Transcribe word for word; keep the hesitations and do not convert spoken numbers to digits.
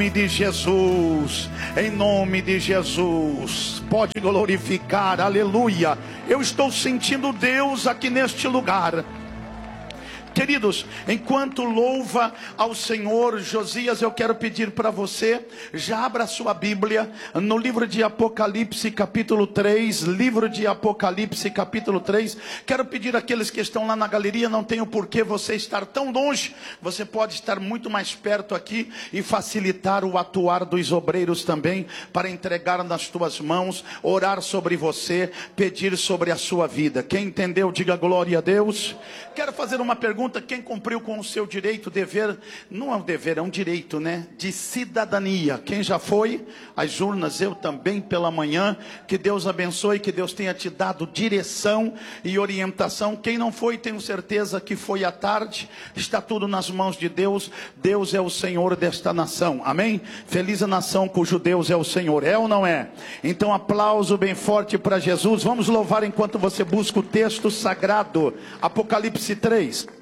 nome de Jesus, em nome de Jesus, pode glorificar, aleluia. Eu estou sentindo Deus aqui neste lugar. Queridos, enquanto louva ao Senhor, Josias, eu quero pedir para você, já abra sua Bíblia no livro de Apocalipse capítulo três, livro de Apocalipse capítulo três. Quero pedir àqueles que estão lá na galeria, não tem o porquê você estar tão longe, você pode estar muito mais perto aqui e facilitar o atuar dos obreiros também, para entregar nas tuas mãos, orar sobre você, pedir sobre a sua vida. Quem entendeu, diga glória a Deus. Quero fazer uma pergunta. Quem cumpriu com o seu direito, dever, não é um dever, é um direito, né? De cidadania. Quem já foi às urnas? Eu também pela manhã. Que Deus abençoe, que Deus tenha te dado direção e orientação. Quem não foi, tenho certeza que foi à tarde. Está tudo nas mãos de Deus. Deus é o Senhor desta nação. Amém? Feliz a nação cujo Deus é o Senhor. É ou não é? Então aplauso bem forte para Jesus. Vamos louvar enquanto você busca o texto sagrado. Apocalipse três.